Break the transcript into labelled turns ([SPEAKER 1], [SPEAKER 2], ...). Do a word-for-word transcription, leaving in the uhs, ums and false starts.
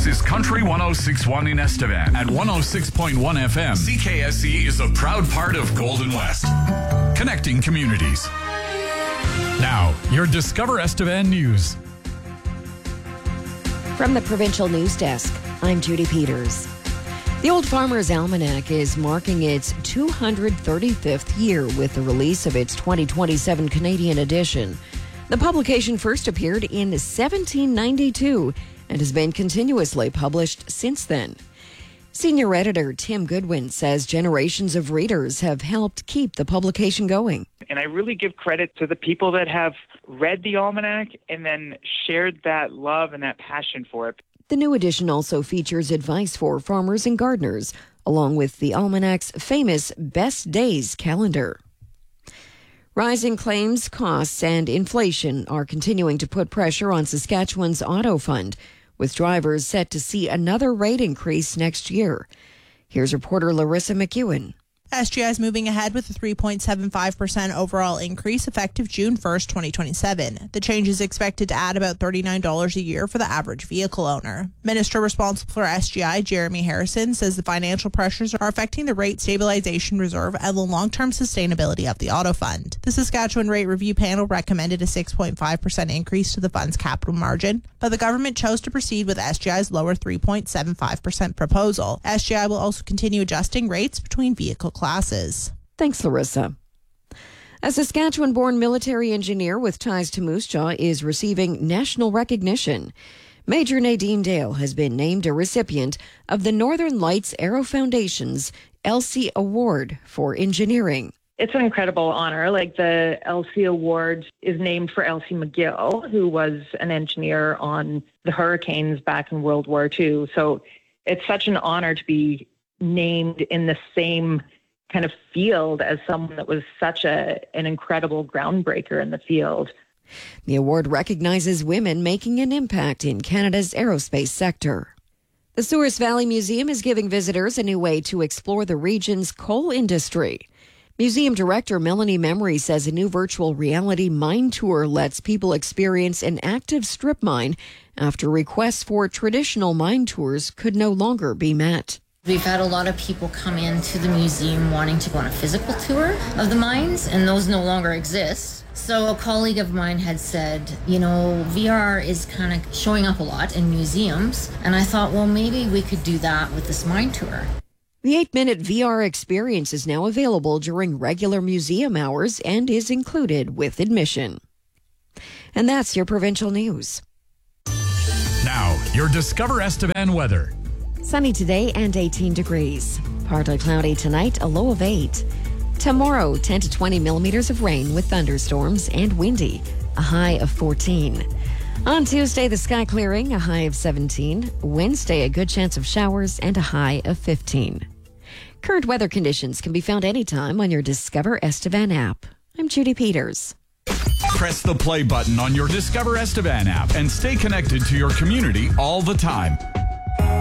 [SPEAKER 1] This is Country one oh six point one in Estevan at one oh six point one F M. C K S E is a proud part of Golden West, connecting communities. Now, your Discover Estevan news.
[SPEAKER 2] From the Provincial News Desk, I'm Judy Peters. The Old Farmer's Almanac is marking its two hundred thirty-fifth year with the release of its twenty twenty-seven Canadian edition. The publication first appeared in seventeen ninety-two and has been continuously published since then. Senior editor Tim Goodwin says generations of readers have helped keep the publication going.
[SPEAKER 3] And I really give credit to the people that have read the almanac and then shared that love and that passion for it.
[SPEAKER 2] The new edition also features advice for farmers and gardeners, along with the almanac's famous Best Days calendar. Rising claims, costs, and inflation are continuing to put pressure on Saskatchewan's auto fund, with drivers set to see another rate increase next year. Here's reporter Larissa McEwen.
[SPEAKER 4] S G I is moving ahead with a three point seven five percent overall increase effective June first, twenty twenty-seven. The change is expected to add about thirty-nine dollars a year for the average vehicle owner. Minister responsible for S G I, Jeremy Harrison, says the financial pressures are affecting the rate stabilization reserve and the long-term sustainability of the auto fund. The Saskatchewan Rate Review Panel recommended a six point five percent increase to the fund's capital margin, but the government chose to proceed with S G I's lower three point seven five percent proposal. S G I will also continue adjusting rates between vehicle classes. classes.
[SPEAKER 2] Thanks, Larissa. A Saskatchewan-born military engineer with ties to Moose Jaw is receiving national recognition. Major Nadine Dale has been named a recipient of the Northern Lights Aero Foundation's Elsie Award for Engineering.
[SPEAKER 5] It's an incredible honor. Like, the Elsie Award is named for Elsie McGill, who was an engineer on the hurricanes back in World War Two. So it's such an honor to be named in the same kind of field as someone that was such a an incredible groundbreaker in the field.
[SPEAKER 2] The award recognizes women making an impact in Canada's aerospace sector. The Souris Valley Museum is giving visitors a new way to explore the region's coal industry. Museum Director Melanie Memory says a new virtual reality mine tour lets people experience an active strip mine after requests for traditional mine tours could no longer be met.
[SPEAKER 6] We've had a lot of people come into the museum wanting to go on a physical tour of the mines, and those no longer exist. So a colleague of mine had said, you know, V R is kind of showing up a lot in museums, and I thought, well, maybe we could do that with this mine tour.
[SPEAKER 2] The eight-minute V R experience is now available during regular museum hours and is included with admission. And that's your provincial news.
[SPEAKER 1] Now, your Discover Estevan weather.
[SPEAKER 2] Sunny today and eighteen degrees. Partly cloudy tonight, a low of eight. Tomorrow, ten to twenty millimeters of rain with thunderstorms and windy, a high of fourteen. On Tuesday, the sky clearing, a high of seventeen. Wednesday, a good chance of showers and a high of fifteen. Current weather conditions can be found anytime on your Discover Estevan app. I'm Judy Peters.
[SPEAKER 1] Press the play button on your Discover Estevan app and stay connected to your community all the time.